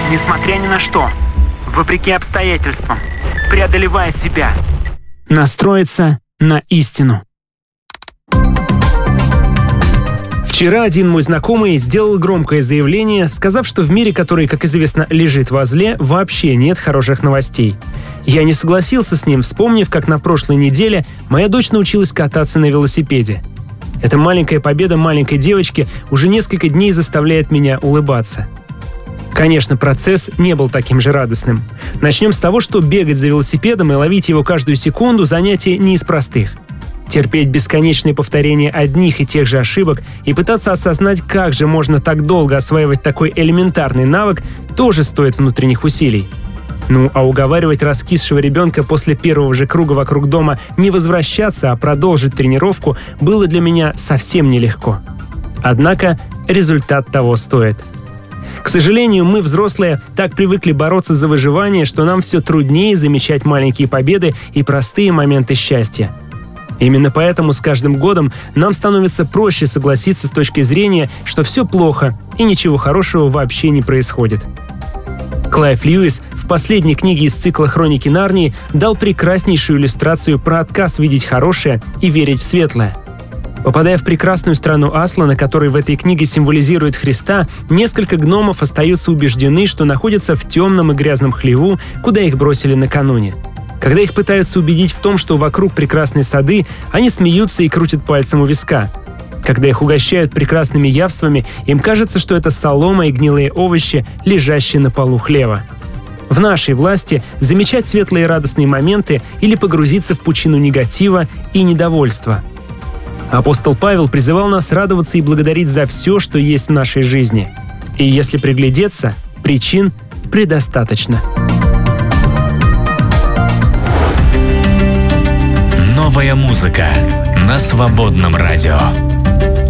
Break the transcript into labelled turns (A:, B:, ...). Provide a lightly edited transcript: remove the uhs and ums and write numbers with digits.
A: Несмотря ни на что, вопреки обстоятельствам, преодолевая себя. Настроиться на истину. Вчера один мой знакомый сделал громкое заявление, сказав, что в мире, который, как известно, лежит во зле, вообще нет хороших новостей. Я не согласился с ним, вспомнив, как на прошлой неделе моя дочь научилась кататься на велосипеде. Эта маленькая победа маленькой девочки уже несколько дней заставляет меня улыбаться. Конечно, процесс не был таким же радостным. Начнем с того, что бегать за велосипедом и ловить его каждую секунду – занятие не из простых. Терпеть бесконечные повторения одних и тех же ошибок и пытаться осознать, как же можно так долго осваивать такой элементарный навык, тоже стоит внутренних усилий. Ну, а уговаривать раскисшего ребенка после первого же круга вокруг дома не возвращаться, а продолжить тренировку было для меня совсем нелегко. Однако результат того стоит. К сожалению, мы, взрослые, так привыкли бороться за выживание, что нам все труднее замечать маленькие победы и простые моменты счастья. Именно поэтому с каждым годом нам становится проще согласиться с точки зрения, что все плохо и ничего хорошего вообще не происходит. Клайв Льюис в последней книге из цикла «Хроники Нарнии» дал прекраснейшую иллюстрацию про отказ видеть хорошее и верить в светлое. Попадая в прекрасную страну Аслана, который в этой книге символизирует Христа, несколько гномов остаются убеждены, что находятся в темном и грязном хлеву, куда их бросили накануне. Когда их пытаются убедить в том, что вокруг прекрасные сады, они смеются и крутят пальцем у виска. Когда их угощают прекрасными явствами, им кажется, что это солома и гнилые овощи, лежащие на полу хлева. В нашей власти замечать светлые и радостные моменты или погрузиться в пучину негатива и недовольства. Апостол Павел призывал нас радоваться и благодарить за все, что есть в нашей жизни. И если приглядеться, причин предостаточно.
B: Новая музыка на Свободном радио.